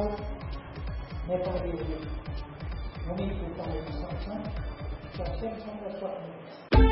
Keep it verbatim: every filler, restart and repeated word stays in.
नेपालीहरूले भूमिको पाउन सक्छन्, सक्षम छन् र सक्नुहुन्छ।